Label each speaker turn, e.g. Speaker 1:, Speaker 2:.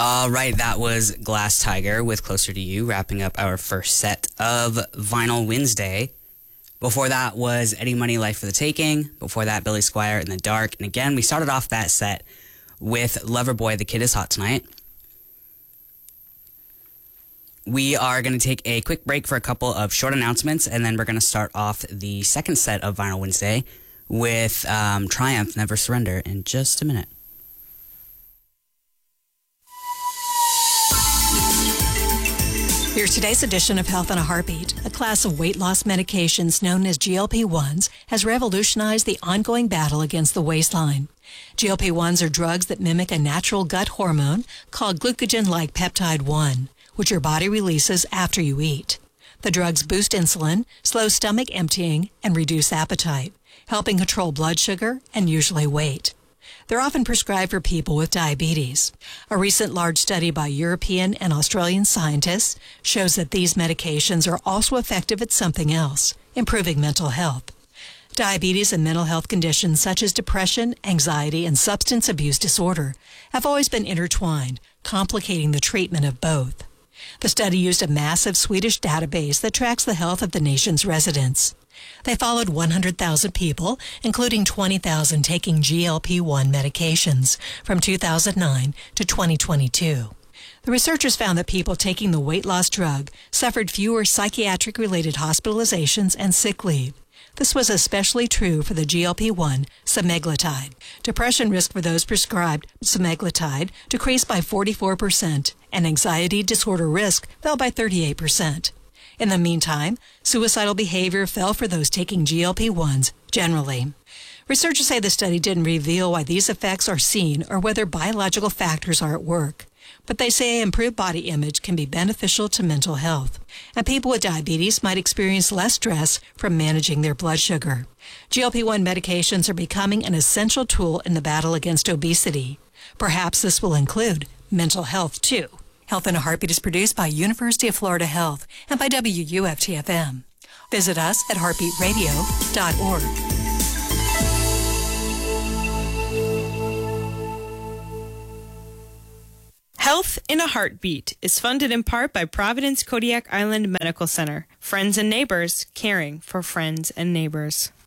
Speaker 1: All right, that was Glass Tiger with Closer to You, wrapping up our first set of Vinyl Wednesday. Before that was Eddie Money, Life for the Taking. Before that, Billy Squier, In the Dark. And again, we started off that set with Loverboy, The Kid Is Hot Tonight. We are going to take a quick break for a couple of short announcements, and then we're going to start off the second set of Vinyl Wednesday with Triumph, Never Surrender in just a minute.
Speaker 2: Here's today's edition of Health in a Heartbeat. A class of weight loss medications known as GLP-1s has revolutionized the ongoing battle against the waistline. GLP-1s are drugs that mimic a natural gut hormone called glucagon-like peptide 1, which your body releases after you eat. The drugs boost insulin, slow stomach emptying, and reduce appetite, helping control blood sugar and usually weight. They're often prescribed for people with diabetes. A recent large study by European and Australian scientists shows that these medications are also effective at something else, improving mental health. Diabetes and mental health conditions such as depression, anxiety, and substance abuse disorder have always been intertwined, complicating the treatment of both. The study used a massive Swedish database that tracks the health of the nation's residents. They followed 100,000 people, including 20,000 taking GLP-1 medications, from 2009 to 2022. The researchers found that people taking the weight loss drug suffered fewer psychiatric-related hospitalizations and sick leave. This was especially true for the GLP-1 semaglutide. Depression risk for those prescribed semaglutide decreased by 44%, and anxiety disorder risk fell by 38%. In the meantime, suicidal behavior fell for those taking GLP-1s generally. Researchers say the study didn't reveal why these effects are seen or whether biological factors are at work. But they say improved body image can be beneficial to mental health, and people with diabetes might experience less stress from managing their blood sugar. GLP-1 medications are becoming an essential tool in the battle against obesity. Perhaps this will include mental health, too. Health in a Heartbeat is produced by University of Florida Health and by WUFT-FM. Visit us at heartbeatradio.org.
Speaker 3: Health in a Heartbeat is funded in part by Providence Kodiak Island Medical Center. Friends and neighbors caring for friends and neighbors.